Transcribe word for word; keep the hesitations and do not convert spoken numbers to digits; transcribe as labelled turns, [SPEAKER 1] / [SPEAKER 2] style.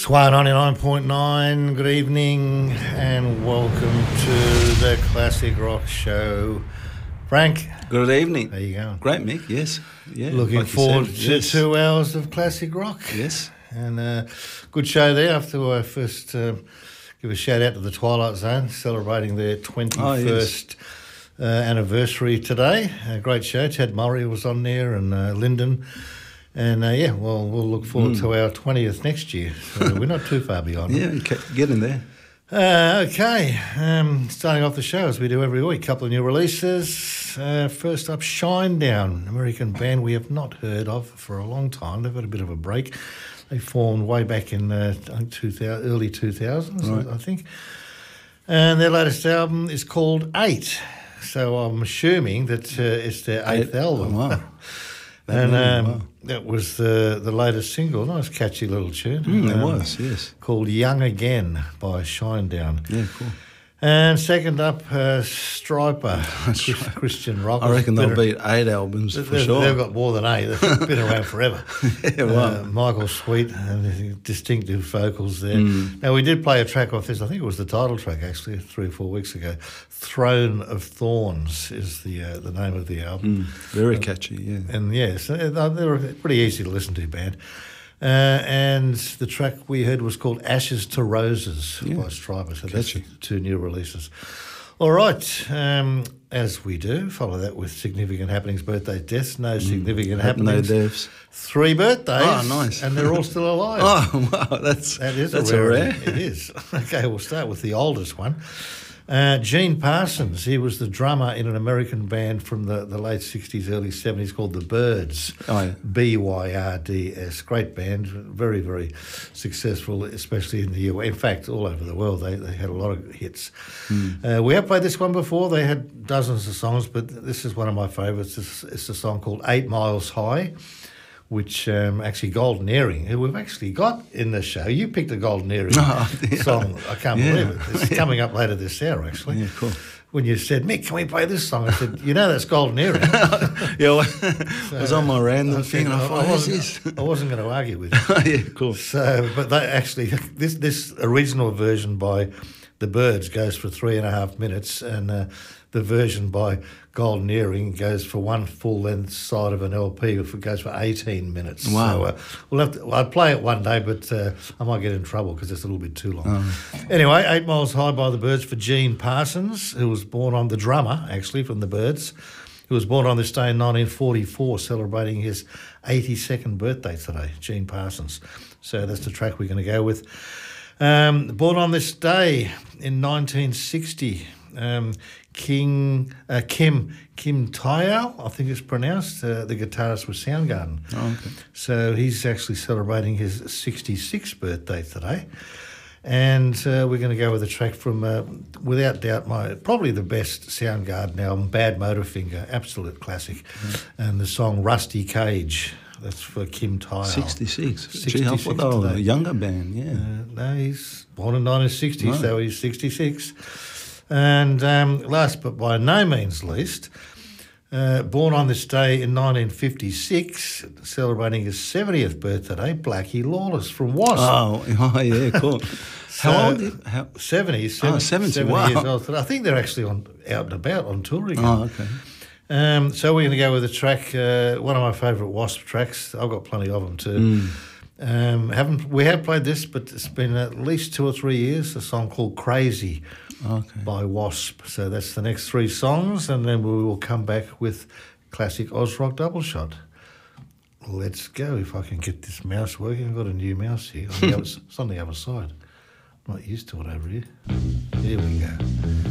[SPEAKER 1] Swan ninety-nine point nine, good evening and welcome to the Classic Rock Show. Frank.
[SPEAKER 2] Good evening.
[SPEAKER 1] How you going?
[SPEAKER 2] Great, Mick, yes. Yeah,
[SPEAKER 1] Looking
[SPEAKER 2] like you
[SPEAKER 1] forward
[SPEAKER 2] said,
[SPEAKER 1] to
[SPEAKER 2] yes.
[SPEAKER 1] two hours of classic rock.
[SPEAKER 2] Yes.
[SPEAKER 1] And uh, good show there. After I first uh, give a shout out to the Twilight Zone, celebrating their twenty-first
[SPEAKER 2] Oh, yes.
[SPEAKER 1] uh, anniversary today. A great show. Ted Murray was on there and uh, Lyndon. And uh, yeah, well, we'll look forward
[SPEAKER 2] Mm.
[SPEAKER 1] to our twentieth next year. So we're not too far beyond.
[SPEAKER 2] Yeah, okay, get in there.
[SPEAKER 1] Uh, okay, um, starting off the show as we do every week, a couple of new releases. Uh, first up, Shinedown, American band we have not heard of for a long time. They've had a bit of a break. They formed way back in uh, I think two thousand, early two thousands,
[SPEAKER 2] Right.
[SPEAKER 1] I think. And their latest album is called Eight. So I'm assuming that uh, it's their eighth
[SPEAKER 2] Eight.
[SPEAKER 1] album.
[SPEAKER 2] Oh, wow. That
[SPEAKER 1] and
[SPEAKER 2] many,
[SPEAKER 1] um,
[SPEAKER 2] wow.
[SPEAKER 1] that was the the latest single. Nice, catchy little tune.
[SPEAKER 2] Mm, it
[SPEAKER 1] um,
[SPEAKER 2] was, yes.
[SPEAKER 1] Called Young Again by Shinedown.
[SPEAKER 2] Yeah, cool.
[SPEAKER 1] And second up, uh, Striper,
[SPEAKER 2] That's
[SPEAKER 1] Chris-
[SPEAKER 2] right.
[SPEAKER 1] Christian rock.
[SPEAKER 2] I reckon they'll
[SPEAKER 1] Been a-
[SPEAKER 2] beat eight albums for
[SPEAKER 1] they've,
[SPEAKER 2] sure.
[SPEAKER 1] They've got more than eight. They've been around forever.
[SPEAKER 2] Yeah, wow.
[SPEAKER 1] Uh, Michael Sweet and distinctive vocals there.
[SPEAKER 2] Mm.
[SPEAKER 1] Now, we did play a track off this. I think it was the title track, actually, three or four weeks ago. Throne of Thorns is the uh, the name of the album.
[SPEAKER 2] Mm, very catchy, yeah.
[SPEAKER 1] And yes, uh, they're a pretty easy to listen to band. Uh, and the track we heard was called Ashes to Roses
[SPEAKER 2] Yeah.
[SPEAKER 1] by Striper. So
[SPEAKER 2] Catchy.
[SPEAKER 1] that's two new releases. All right, um, as we do, follow that with significant happenings, birthdays, deaths. No significant
[SPEAKER 2] Hope no
[SPEAKER 1] happenings.
[SPEAKER 2] deaths.
[SPEAKER 1] Three birthdays.
[SPEAKER 2] Oh, nice.
[SPEAKER 1] And they're all still alive.
[SPEAKER 2] Oh, wow, that's,
[SPEAKER 1] That is
[SPEAKER 2] that's
[SPEAKER 1] a
[SPEAKER 2] a
[SPEAKER 1] rarity.
[SPEAKER 2] rare.
[SPEAKER 1] It is. Okay, we'll start with the oldest one. Uh, Gene Parsons, he was the drummer in an American band from the, the late sixties, early seventies called The Byrds.
[SPEAKER 2] Oh, yeah.
[SPEAKER 1] B Y R D S. Great band, very, very successful, especially in the U S. In fact, all over the world, they, they had a lot of hits.
[SPEAKER 2] Mm.
[SPEAKER 1] Uh, we have played this one before. They had dozens of songs, but this is one of my favourites. It's, it's a song called Eight Miles High, which um, actually Golden Earring, who we've actually got in the show. You picked a Golden Earring
[SPEAKER 2] Oh, yeah.
[SPEAKER 1] song. I can't
[SPEAKER 2] Yeah.
[SPEAKER 1] believe it. It's coming up later this hour, actually.
[SPEAKER 2] Yeah, cool.
[SPEAKER 1] When you said, Mick, can we play this song? I said, you know that's Golden Earring.
[SPEAKER 2] Yeah, well, it was on my random
[SPEAKER 1] I
[SPEAKER 2] thing,
[SPEAKER 1] said,
[SPEAKER 2] and I
[SPEAKER 1] I,
[SPEAKER 2] thought,
[SPEAKER 1] I
[SPEAKER 2] what's
[SPEAKER 1] wasn't,
[SPEAKER 2] this?
[SPEAKER 1] I wasn't going to argue with you.
[SPEAKER 2] Yeah, cool.
[SPEAKER 1] So, but they actually, this this original version by The Byrds goes for three and a half minutes, and uh, the version by Golden Earring goes for one full length side of an L P. If it goes for eighteen minutes.
[SPEAKER 2] Wow.
[SPEAKER 1] So, uh, we'll have to. I'd play it one day, but uh, I might get in trouble because it's a little bit too long.
[SPEAKER 2] Oh.
[SPEAKER 1] Anyway, Eight Miles High by The Byrds for Gene Parsons, who was born on the drummer actually from The Byrds, who was born on this day in nineteen forty-four, celebrating his eighty-second birthday today. Gene Parsons. So that's the track we're going to go with. Um, born on this day in nineteen sixty, um, King uh, Kim Kim Taeyao, I think it's pronounced, uh, the guitarist with Soundgarden.
[SPEAKER 2] Oh, okay.
[SPEAKER 1] So he's actually celebrating his sixty-sixth birthday today. And uh, we're going to go with a track from, uh, without doubt, my probably the best Soundgarden album, Bad Motorfinger, absolute classic.
[SPEAKER 2] Mm-hmm.
[SPEAKER 1] And the song Rusty Cage, that's for Kim Taeyao.
[SPEAKER 2] sixty-six. Gee, I
[SPEAKER 1] sixty-six
[SPEAKER 2] thought they were
[SPEAKER 1] today.
[SPEAKER 2] a younger band, yeah.
[SPEAKER 1] Uh, no, he's born in nineteen sixty,
[SPEAKER 2] Right.
[SPEAKER 1] so he's sixty-six. And um, last but by no means least, uh, born on this day in nineteen fifty-six, celebrating his seventieth birthday, Blackie Lawless from Wasp.
[SPEAKER 2] Oh, oh yeah, cool.
[SPEAKER 1] So,
[SPEAKER 2] How old? Is, how?
[SPEAKER 1] seventy,
[SPEAKER 2] Oh,
[SPEAKER 1] seventy,
[SPEAKER 2] seventy,
[SPEAKER 1] seventy
[SPEAKER 2] wow.
[SPEAKER 1] years old. I think they're actually on out and about on tour again.
[SPEAKER 2] Oh, okay.
[SPEAKER 1] Um, so we're going to go with a track, uh, one of my favourite Wasp tracks. I've got plenty of them too.
[SPEAKER 2] Mm.
[SPEAKER 1] Um, haven't we have played this, but it's been at least two or three years. A song called "Crazy"
[SPEAKER 2] Okay.
[SPEAKER 1] by Wasp. So that's the next three songs, and then we will come back with classic Oz Rock double shot. Let's go. If I can get this mouse working, I've got a new mouse here. On the other, it's on the other side. I'm not used to it over here. Here we go.